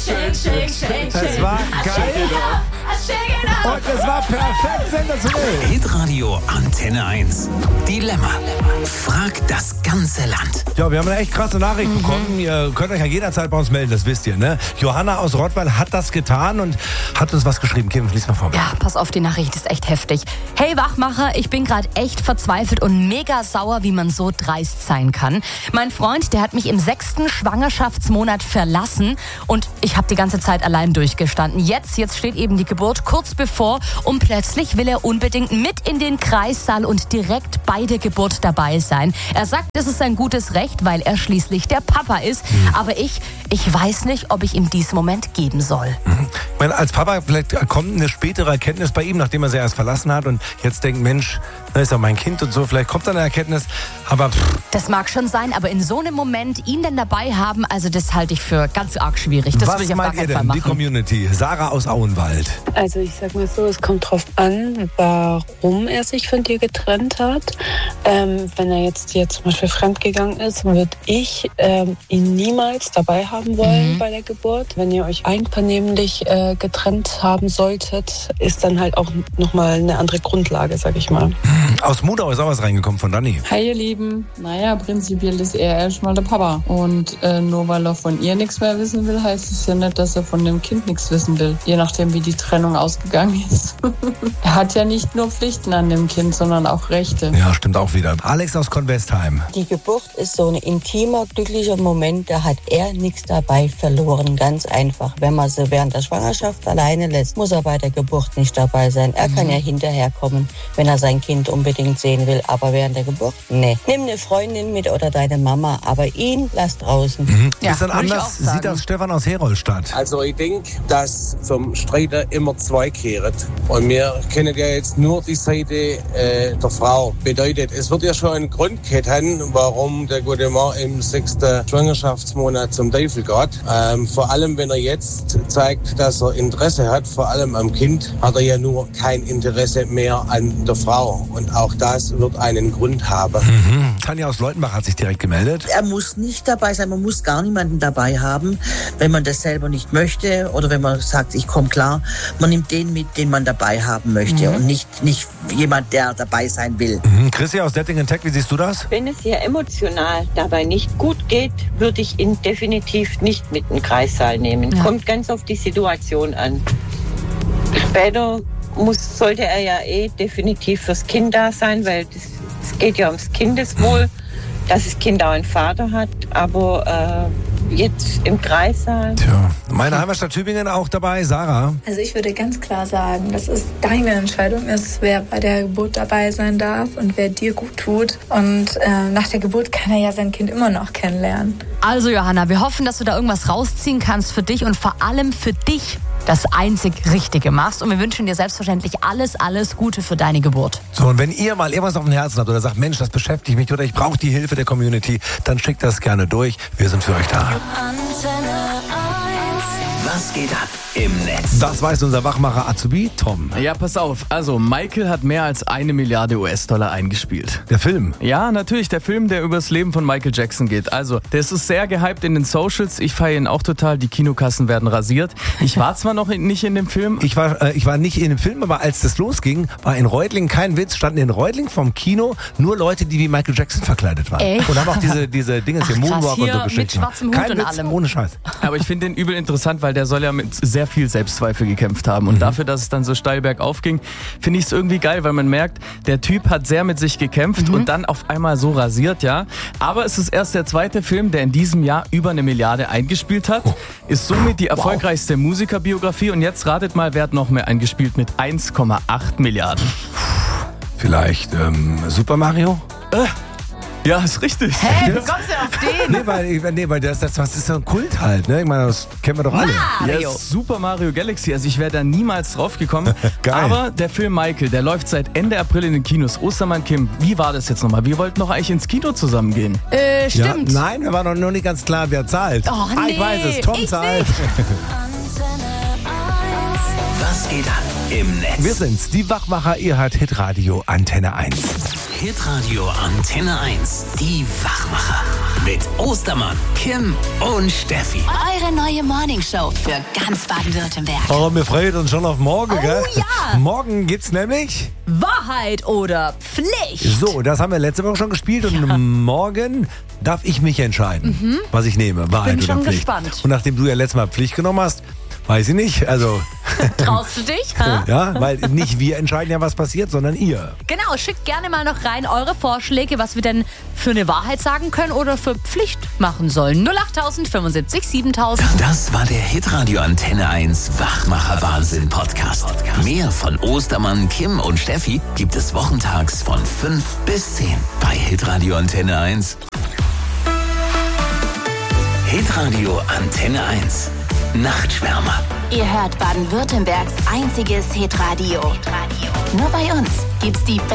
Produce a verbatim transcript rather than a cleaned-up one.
shake, shake, shake, shake. Es war geil. Und es war perfekt sensationell. Hitradio Antenne eins. Dilemma. Frag das ganze Land. Ja, wir haben eine echt krasse Nachricht mhm. bekommen. Ihr könnt euch ja jederzeit bei uns melden, das wisst ihr, ne? Johanna aus Rottweil hat das getan und hat uns was geschrieben. Kim, lies mal vor. Ja, pass auf, die Nachricht ist echt heftig. Hey Wachmacher, ich bin gerade echt verzweifelt und mega sauer, wie man so dreist sein kann. Mein Freund, der hat mich im sechsten Schwangerschaftsmonat verlassen und ich habe die ganze Zeit allein durchgestanden. Jetzt, jetzt steht eben die Geburt kurz bevor und plötzlich will er unbedingt mit in den Kreissaal und direkt bei der Geburt dabei sein. Er sagt, es ist sein gutes Recht, weil er schließlich der Papa ist. Mhm. Aber ich, ich weiß nicht, ob ich ihm diesen Moment geben soll. Mhm. Ich meine, als Papa vielleicht kommt eine spätere Erkenntnis bei ihm, nachdem er sie erst verlassen hat und jetzt denkt, Mensch, das ist ja mein Kind und so. Vielleicht kommt dann eine Erkenntnis, aber pff. Das mag schon sein, aber in so einem Moment ihn dann dabei haben, also das halte ich für ganz arg schwierig. Das Was will ich auf gar keinen Fall machen. Die Community, Sarah aus Auenwald. Also ich sag mal so, es kommt drauf an, warum er sich von dir getrennt hat. Ähm, wenn er jetzt hier zum Beispiel fremdgegangen ist, würde ich ähm, ihn niemals dabei haben wollen mhm. bei der Geburt. Wenn ihr euch einvernehmlich äh, getrennt haben solltet, ist dann halt auch nochmal eine andere Grundlage, sag ich mal. Aus Mudau ist auch was reingekommen von Dani. Hi ihr Lieben, naja, prinzipiell ist er erstmal der Papa. Und äh, nur weil er von ihr nichts mehr wissen will, heißt es ja nicht, dass er von dem Kind nichts wissen will. Je nachdem, wie die Trennung ausgegangen ist. Er hat ja nicht nur Pflichten an dem Kind, sondern auch Rechte. Ja, stimmt auch wieder. Alex aus Convestheim. Die Geburt ist so ein intimer, glücklicher Moment, da hat er nichts dabei verloren. Ganz einfach. Wenn man sie während der Schwangerschaft alleine lässt, muss er bei der Geburt nicht dabei sein. Er mhm. kann ja hinterher kommen, wenn er sein Kind unbedingt sehen will. Aber während der Geburt, nee. Nimm eine Freundin mit oder deine Mama, aber ihn lass draußen. Mhm. Ja, ist dann anders, sieht das Stefan aus Herolstadt. Also ich denke, dass zum Streiter immer zwei kehren. Und wir kennen ja jetzt nur die Seite äh, der Frau. Bedeutet, es wird ja schon einen Grund kennen, warum der gute Mann im sechsten Schwangerschaftsmonat zum Teufel geht. Ähm, vor allem, wenn er jetzt zeigt, dass er Interesse hat, vor allem am Kind, hat er ja nur kein Interesse mehr an der Frau. Und auch das wird einen Grund haben. Mhm. Tanja aus Leutenbach hat sich direkt gemeldet. Er muss nicht dabei sein, man muss gar niemanden dabei haben, wenn man das selber nicht möchte oder wenn man sagt, ich komme klar. Man nimmt den mit, den man dabei haben möchte mhm. und nicht, nicht jemand, der dabei sein will. Mhm. Chrissy aus Dettingen-Tech, wie siehst du das? Wenn es ihr emotional dabei nicht gut geht, würde ich ihn definitiv nicht mit in den Kreissaal nehmen. Ja. Kommt ganz auf die Situation an. Später muss, sollte er ja eh definitiv fürs Kind da sein, weil es geht ja ums Kindeswohl, dass das Kind auch einen Vater hat, aber äh, jetzt im Kreissaal. Tja, meine Heimatstadt Tübingen auch dabei, Sarah. Also ich würde ganz klar sagen, dass es deine Entscheidung ist, wer bei der Geburt dabei sein darf und wer dir gut tut. Und äh, nach der Geburt kann er ja sein Kind immer noch kennenlernen. Also Johanna, wir hoffen, dass du da irgendwas rausziehen kannst für dich und vor allem für dich das einzig Richtige machst. Und wir wünschen dir selbstverständlich alles, alles Gute für deine Geburt. So, und wenn ihr mal irgendwas auf dem Herzen habt oder sagt, Mensch, das beschäftigt mich oder ich brauche die Hilfe der Community, dann schickt das gerne durch. Wir sind für euch da. Was geht ab im Netz? Das weiß unser Wachmacher Azubi Tom. Ja, pass auf. Also, Michael hat mehr als eine Milliarde U S-Dollar eingespielt. Der Film? Ja, natürlich. Der Film, der über das Leben von Michael Jackson geht. Also, der ist sehr gehypt in den Socials. Ich feiere ihn auch total. Die Kinokassen werden rasiert. Ich war zwar noch in, nicht in dem Film. Ich war, äh, ich war nicht in dem Film, aber als das losging, war in Reutlingen, kein Witz, standen in Reutlingen vom Kino nur Leute, die wie Michael Jackson verkleidet waren. Echt? Und haben auch diese, diese Dinge hier, Moonwalk und so Geschichten. Mit schwarzem Hut kein und Witz, allem. Ohne Scheiß. Aber ich finde den übel interessant, weil der soll ja mit sehr viel Selbstzweifel gekämpft haben. Und mhm. dafür, dass es dann so steil bergauf ging, finde ich es irgendwie geil, weil man merkt, der Typ hat sehr mit sich gekämpft mhm. und dann auf einmal so rasiert, ja. Aber es ist erst der zweite Film, der in diesem Jahr über eine Milliarde eingespielt hat. Oh. Ist somit die erfolgreichste wow. Musikerbiografie. Und jetzt ratet mal, wer hat noch mehr eingespielt mit eins Komma acht Milliarden. Vielleicht ähm, Super Mario? Äh. Ja, ist richtig. Hä, wie kommst du auf den? Nee, weil, nee, weil das, das, das ist so ein Kult halt, ne? Ich meine, das kennen wir doch alle. Mario. Ja, Super Mario Galaxy, also ich wäre da niemals drauf gekommen. Geil. Aber der Film Michael, der läuft seit Ende April in den Kinos. Ostermann, Kim, wie war das jetzt nochmal? Wir wollten doch eigentlich ins Kino zusammen gehen. Äh, stimmt. Ja, nein, wir waren noch, noch nicht ganz klar, wer zahlt. Oh, ah, nee, ich weiß es, Tom ich zahlt. Was geht ab im Netz? Wir sind's, die Wachmacher, ihr hört Hitradio Antenne eins. Hitradio Antenne eins. Die Wachmacher. Mit Ostermann, Kim und Steffi. Eure neue Morningshow für ganz Baden-Württemberg. Oh, wir freuen uns schon auf morgen, Oh, gell? ja. Morgen gibt's nämlich... Wahrheit oder Pflicht? So, das haben wir letzte Woche schon gespielt und Ja. morgen darf ich mich entscheiden, was ich nehme, Wahrheit Bin oder schon Pflicht. gespannt. Und nachdem du ja letztes Mal Pflicht genommen hast, weiß ich nicht, also... Traust du dich? Ha? Ja, weil nicht wir entscheiden ja, was passiert, sondern ihr. Genau, schickt gerne mal noch rein eure Vorschläge, was wir denn für eine Wahrheit sagen können oder für Pflicht machen sollen. null acht fünfundsiebzig siebentausend. Das war der Hitradio Antenne eins Wachmacher Wahnsinn Podcast. Mehr von Ostermann, Kim und Steffi gibt es wochentags von fünf bis zehn bei Hitradio Antenne eins. Hitradio Antenne eins. Nachtschwärmer. Ihr hört Baden-Württembergs einziges Hitradio. Nur bei uns gibt's die